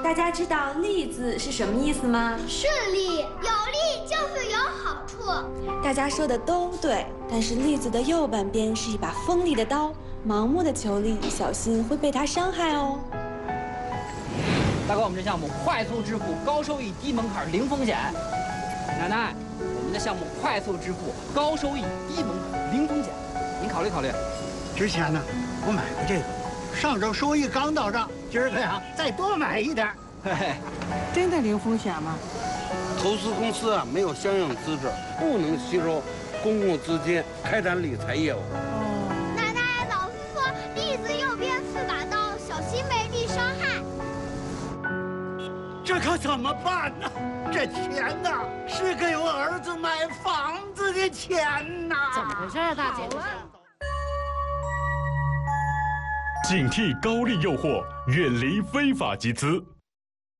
大家知道“利”字是什么意思吗？ 顺利，有利就是有好处。 大家说的都对，但是“利”字的右半边是一把锋利的刀，盲目的求利，小心会被它伤害哦。 大哥，我们这项目快速支付，高收益，低门槛，零风险。奶奶，我们的项目快速支付，高收益，低门槛，零风险，您考虑考虑。 之前呢，我买过这个，上周收益刚到账，今儿个呀再多买一点。 嘿嘿， 真的零风险吗？ 投资公司啊没有相应资质，不能吸收公共资金开展理财业务。 奶奶，老师说利字右边是把刀，小心被利伤害。 这可怎么办呢？这钱呐，是给我儿子买房子的钱呐！ 怎么回事啊，大姐？ 警惕高利诱惑，远离非法集资。